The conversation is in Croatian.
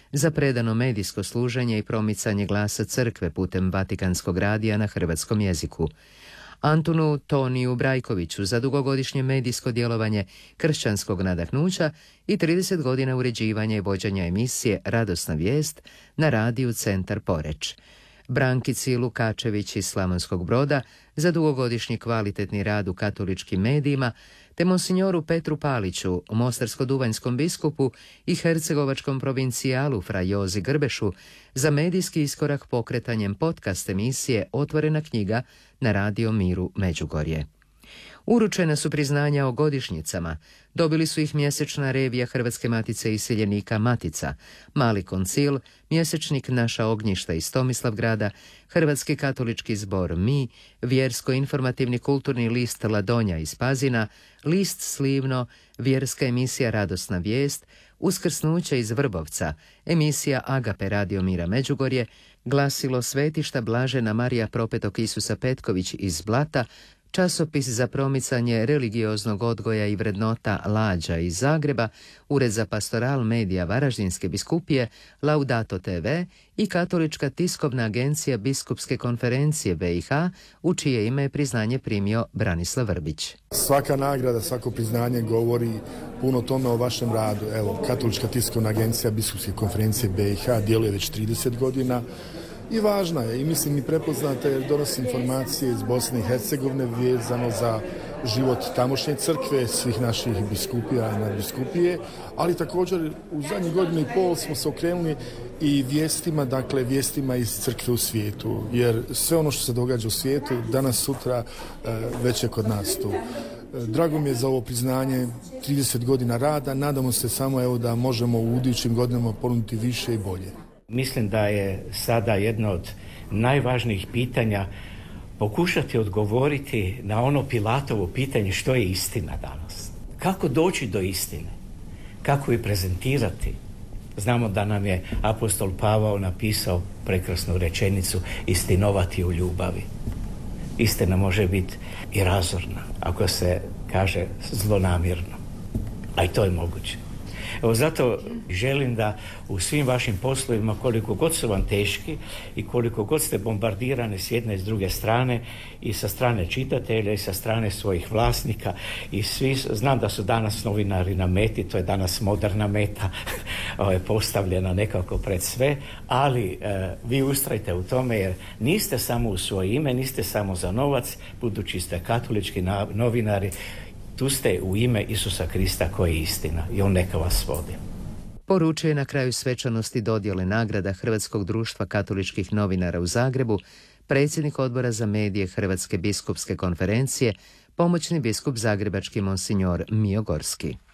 za predano medijsko služenje i promicanje glasa crkve putem Vatikanskog radija na hrvatskom jeziku. Antunu Toniju Brajkoviću za dugogodišnje medijsko djelovanje kršćanskog nadahnuća i 30 godina uređivanja i vođenja emisije Radosna vijest na radiju Centar Poreč. Brankici Lukačević iz Slavonskog Broda za dugogodišnji kvalitetni rad u katoličkim medijima, te monsignoru Petru Paliću, mostarsko-duvanjskom biskupu i hercegovačkom provincijalu fra Jozi Grbešu za medijski iskorak pokretanjem podcast emisije Otvorena knjiga na Radio Miru Međugorje. Uručena su priznanja o godišnjicama, dobili su ih mjesečna revija Hrvatske matice iseljenika Matica, Mali koncil, mjesečnik Naša ognjišta iz Tomislavgrada, Hrvatski katolički zbor Mi, vjersko-informativni kulturni list Ladonja iz Pazina, list Slivno, vjerska emisija Radosna vijest, Uskrsnuće iz Vrbovca, emisija Agape Radio Mira Međugorje, glasilo Svetišta Blažena Marija Propetog Isusa Petković iz Blata, časopis za promicanje religioznog odgoja i vrednota Lađa iz Zagreba, Ured za pastoral medija Varaždinske biskupije, Laudato TV i Katolička tiskovna agencija Biskupske konferencije BiH, u čije ime je priznanje primio Branislav Vrbić. Svaka nagrada, svako priznanje govori puno tome o vašem radu. Evo, Katolička tiskovna agencija Biskupske konferencije BiH djeluje već 30 godina. I važna je, i mislim i prepoznata jer donosi informacije iz Bosne i Hercegovine vezano za život tamošnje crkve, svih naših biskupija i nadbiskupije, ali također u zadnjih godinu i pol smo se okrenuli i vijestima iz crkve u svijetu, jer sve ono što se događa u svijetu danas, sutra, već je kod nas tu. Drago mi je za ovo priznanje, 30 godina rada, nadamo se samo da možemo u idućim godinama ponuditi više i bolje. Mislim da je sada jedno od najvažnijih pitanja pokušati odgovoriti na ono Pilatovo pitanje što je istina danas. Kako doći do istine? Kako je prezentirati? Znamo da nam je apostol Pavao napisao prekrasnu rečenicu istinovati u ljubavi. Istina može biti i razorna, ako se kaže zlonamjerno. A i to je moguće. Evo zato želim da u svim vašim poslovima, koliko god su vam teški i koliko god ste bombardirani s jedne i s druge strane, i sa strane čitatelja i sa strane svojih vlasnika, i svi, znam da su danas novinari na meti, to je danas moderna meta postavljena nekako pred sve, ali vi ustrajte u tome jer niste samo u svoje ime, niste samo za novac, budući ste katolički novinari, tu ste u ime Isusa Krista koji je istina i on neka vas vodi. Poručuje na kraju svečanosti dodjele nagrada Hrvatskog društva katoličkih novinara u Zagrebu predsjednik Odbora za medije Hrvatske biskupske konferencije, pomoćni biskup zagrebački monsinjor Mijo Gorski.